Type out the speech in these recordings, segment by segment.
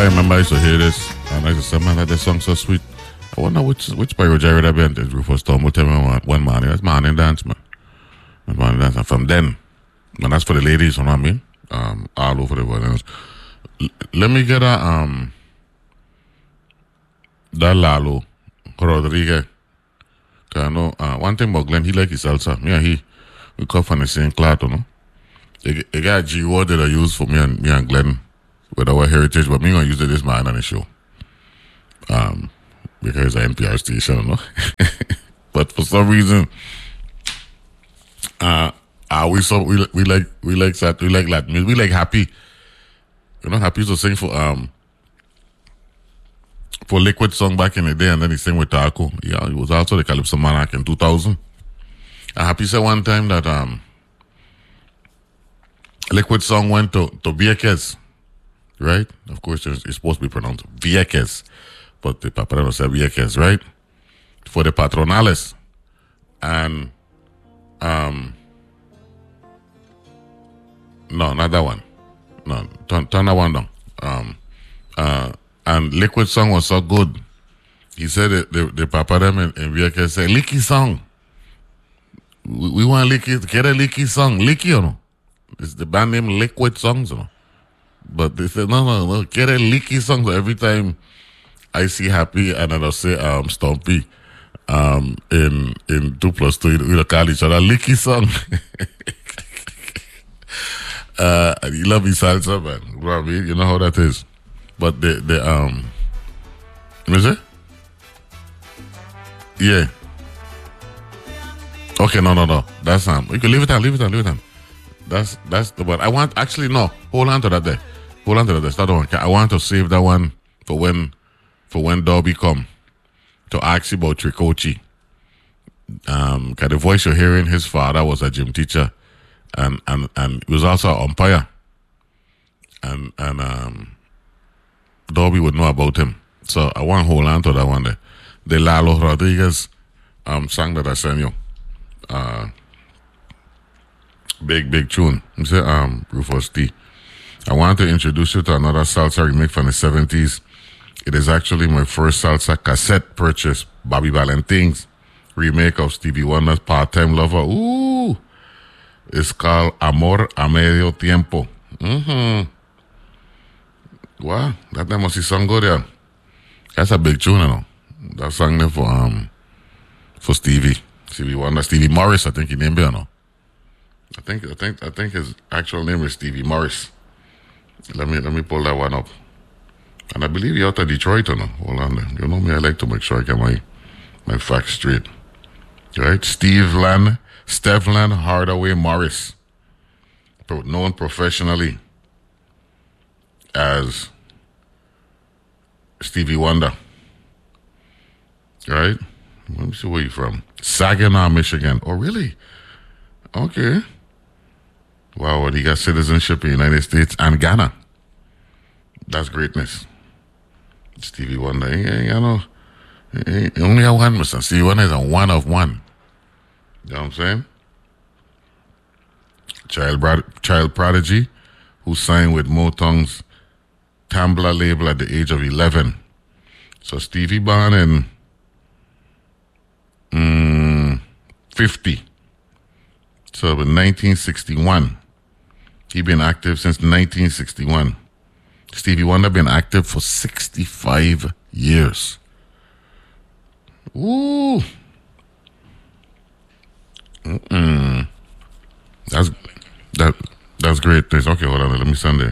I remember I used to hear this, and I used to say, man, that song's so sweet. I wonder which Pyro Jerry that band is Rufus Tom. Will tell me one morning. That's morning dance, man. That's morning dance. And from then, and that's for the ladies, you know what I mean? All over the world. Let me get that Lalo Rodriguez. Cause I know one thing about Glenn, he like his salsa. Me and we come from the same cloth, you know. They got a G word that I use for me and Glenn with our heritage, but me gonna use it this man on the show. Because it's an NPR station, you know. But for some reason, we like that, we like Latin music, we like Happy. You know, Happy used to sing for Liquid song back in the day, and then he sang with Taco. Yeah, he was also the Calypso Monarch in 2000. And Happy said one time that Liquid song went to Vieques, right? Of course, it's supposed to be pronounced Vieques, but the Paparano said Vieques, right? For the Patronales. And no, not that one. No, turn that one down. And Liquid song was so good. He said the Papa them in Vieques said, Licky song. We want Licky, get a Licky song. Licky, you know. It's the band name Liquid Songs, you know. But they said, no, get a Licky song. So every time I see Happy and then I'll say Stompy in 2+2, we'll call each other Licky song. And you love his salsa, man. You know what I mean? You know how that is. But is it? Yeah. Okay, no. That's you can leave it on. That's the one. I want actually no. Hold on to that there. That's not the one. I want to save that one for when Dobby come to ask you about Tricochi. Cause the voice you're hearing, his father was a gym teacher, and he was also an umpire. And Dobby would know about him. So I want to hold on to that one there. The Lalo Rodriguez song that I sent you. Big tune. You say Rufus T. I want to introduce you to another salsa remake from the 70s. It is actually my first salsa cassette purchase. Bobby Valentin's remake of Stevie Wonder's Part-Time Lover. Ooh. It's called Amor a Medio Tiempo. Wow, that name must be song good, yeah. That's a big tune, you know. That song there for Stevie Wonder, Stevie Morris, I think he named it, you know. I think his actual name is Stevie Morris. Let me pull that one up. And I believe he's out of Detroit, you know. Hold on there. You know me, I like to make sure I get my facts straight. Right? Stevland Hardaway Morris, known professionally as Stevie Wonder. Right? Let me see where you're from. Saginaw, Michigan. Oh, really? Okay. Wow, he got citizenship in the United States and Ghana. That's greatness. Stevie Wonder, he only have one, Mr. Stevie Wonder is a one of one. You know what I'm saying? Child prodigy who signed with Motown's Tambla label at the age of 11. So Stevie born in 50. So in 1961. He been active since 1961. Stevie Wonder been active for 65 years. Ooh. That's great. Okay, hold on. Let me send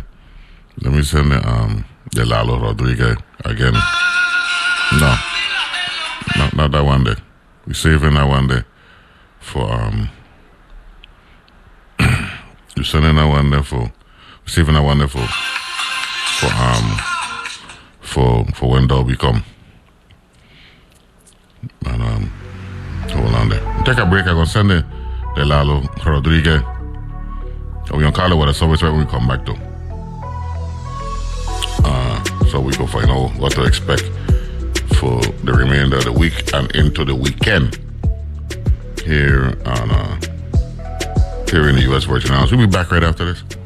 the Lalo Rodriguez again. No, not that one there. We're saving that one there for we're sending that one there for. We're saving that one there for when Dobby come. And hold on there. Take a break. I'm gonna send the Lalo Rodriguez. We're gonna call it what a service right when we come back to. So we can find out what to expect for the remainder of the week and into the weekend here in the U.S. Virgin Islands. We'll be back right after this.